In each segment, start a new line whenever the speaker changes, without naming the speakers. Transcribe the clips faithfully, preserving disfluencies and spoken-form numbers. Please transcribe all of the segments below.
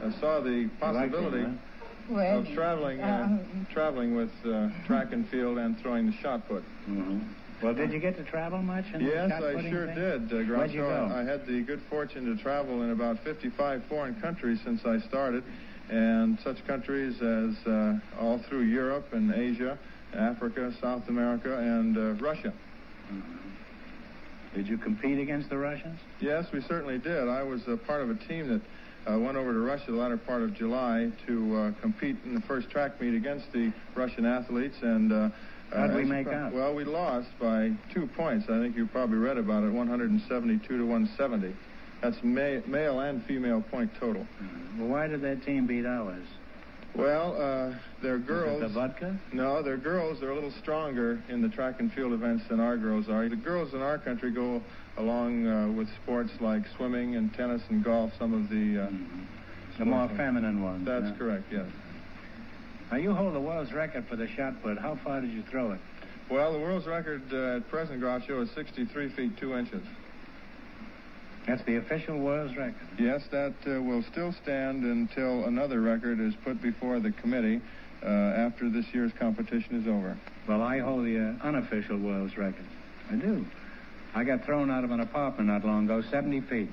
uh, saw the possibility
Like it, huh?
of traveling, uh,
um,
traveling with uh, track and field and throwing the shot put.
Mm-hmm. Well, did you get to travel much? In
Yes,
the shot
I
putting
sure
thing?
did, uh, Groucho.
Where'd you go?
I had the good fortune to travel in about fifty-five foreign countries since I started, and such countries as uh, all through Europe and Asia, Africa, South America, and uh, Russia.
Mm-hmm. Did you compete against the Russians?
Yes, we certainly did. I was a part of a team that uh, went over to Russia the latter part of July to uh, compete in the first track meet against the Russian athletes. And uh,
How'd
uh,
we make
pro-
out?
Well, we lost by two points. I think you probably read about it, one seventy-two to one seventy. That's ma- male and female point total.
Mm-hmm. Well, why did that team beat ours?
Well, uh, they're girls.
Was it the vodka?
No, they're girls. They're a little stronger in the track and field events than our girls are. The girls in our country go along uh, with sports like swimming and tennis and golf, some of the... Uh,
mm-hmm. The more feminine ones.
That's
huh?
correct, yes.
Now, you hold the world's record for the shot put. How far did you throw it?
Well, the world's record uh, at present, Groucho, is sixty-three feet two inches.
That's the official world's record?
Yes, that uh, will still stand until another record is put before the committee uh, after this year's competition is over.
Well, I hold the uh, unofficial world's record. I do. I got thrown out of an apartment not long ago, seventy feet.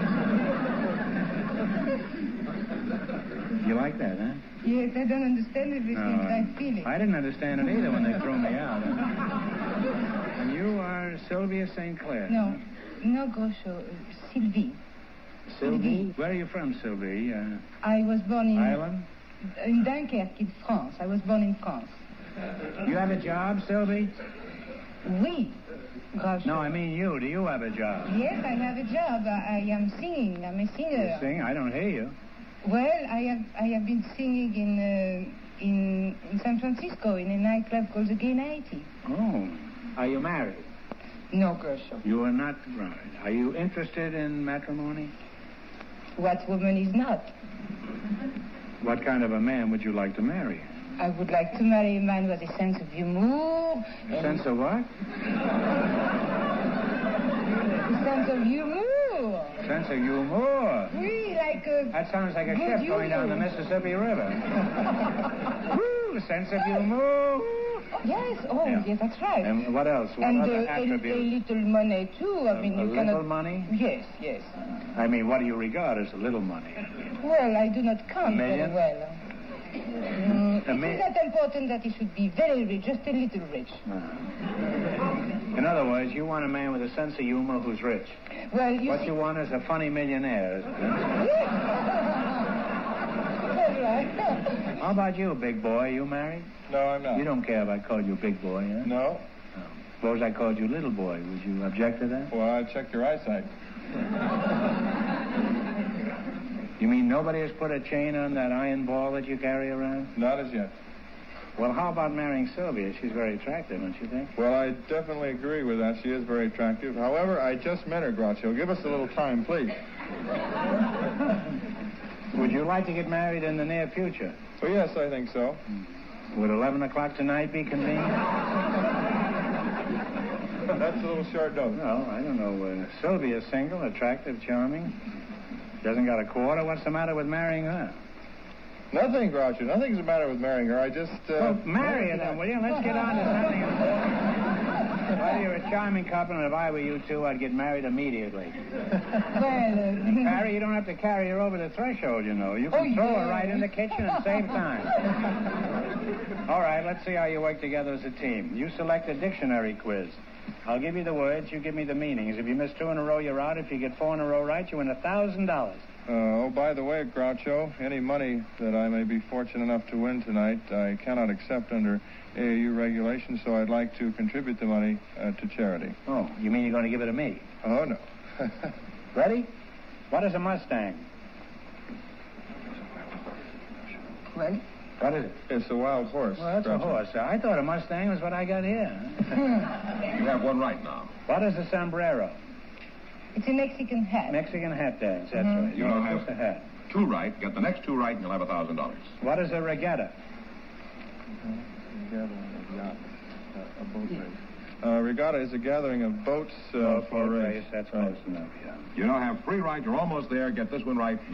You like that, huh?
Yes, I don't understand everything,
No,
but I feel it.
I didn't understand it either when they threw me out. And you are Sylvia Saint Clair?
No, no, Groucho, uh, Sylvie.
Sylvie? Where are you from, Sylvie? Uh,
I was born in...
Ireland?
In Dunkerque, in France. I was born in France.
You have a job, Sylvie?
Oui, Groucho.
No, I mean you. Do you have a job?
Yes, I have a job. I, I am singing. I'm a singer.
You sing? I don't hear you.
Well, I have I have been singing in uh, in in San Francisco in a nightclub called the Gay ninety.
Oh. Are you married?
No, Groucho.
You are not married. Are you interested in matrimony?
What woman is not?
What kind of a man would you like to marry?
I would like to marry a man with a sense of humor.
A sense of what?
A sense of humor.
Sense of humor.
Oui, like a...
That sounds like a
good
ship going down the
humor.
Mississippi River. Woo, sense of humor.
Yes, oh,
Yeah.
yes, that's right.
And what else? What
and
other
uh, a, a
attributes?
little money, too. I
A-
mean,
a
you
little
cannot...
money?
Yes, yes.
I mean, what do you regard as a little money?
Well, I do not count
million?
very well. Mm,
A
it
mi-
is not important that he should be very rich, just a little rich.
In other words, you want a man with a sense of humor who's rich.
Well, you
What
see...
you want is a funny millionaire.
All right.
How about you, big boy? You married?
No, I'm not.
You don't care if I called you big boy, huh?
No?
Suppose I called you little boy. Would you object to that?
Well, I checked your eyesight.
You mean nobody has put a chain on that iron ball that you carry around?
Not as yet.
Well, how about marrying Sylvia? She's very attractive, don't you think?
Well, I definitely agree with that. She is very attractive. However, I just met her, Groucho. Give us a little time, please.
Would you like to get married in the near future?
Well, yes, I think so.
Would eleven o'clock tonight be convenient?
That's a little short note.
Well, I don't know. Uh, Sylvia's single, attractive, charming. She hasn't got a quarter. What's the matter with marrying her?
Nothing, Groucho. Nothing's the matter with marrying her. I just... Uh,
Well, marry her then, will you? Let's get on to something important. Well, you're a charming couple, and if I were you two, I'd get married immediately.
Well, uh...
Harry, you don't have to carry her over the threshold, you know. You can
Oh,
throw
yeah.
her right in the kitchen and save time. All right, let's see how you work together as a team. You select a dictionary quiz. I'll give you the words, you give me the meanings. If you miss two in a row, you're out. If you get four in a row right, you win a thousand dollars.
Uh, oh, by the way, Groucho, any money that I may be fortunate enough to win tonight, I cannot accept under A A U regulations, so I'd like to contribute the money uh, to charity.
Oh, you mean you're going to give it to me?
Oh, no.
Ready? What is a Mustang?
Well,
What is it?
It's a wild horse.
Well, that's a
Groucho.
horse. I thought a Mustang was what I got here.
You have one right now.
What is a sombrero?
it's a Mexican hat.
Mexican hat dance, that's
Mhm.
right.
You
know
don't
that's
have-
a hat.
Two right. Get the next two right, and you'll have a thousand dollars.
What is a regatta?
Regatta, a yacht, uh, a boat race. Uh, regatta is a gathering of boats uh,
Oh,
for
boat
race.
race, that's
Right.
close enough, yeah.
You now have three right. You're almost there. Get this one right.